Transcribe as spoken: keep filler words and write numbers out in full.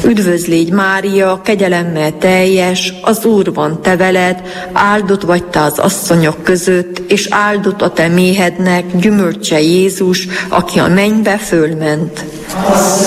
Üdvözlégy Mária, kegyelemmel teljes, az Úr van te veled, áldott vagy te az asszonyok között, és áldott a te méhednek gyümölcse Jézus, aki a mennybe fölment.